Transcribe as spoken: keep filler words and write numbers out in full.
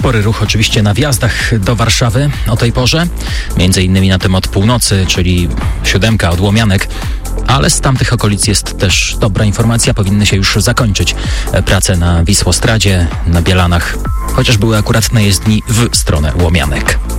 Spory ruch oczywiście na wjazdach do Warszawy o tej porze, między innymi na tym od północy, czyli siódemka od Łomianek. Ale z tamtych okolic jest też dobra informacja, powinny się już zakończyć prace na Wisłostradzie, na Bielanach, chociaż były akurat na jezdni w stronę Łomianek.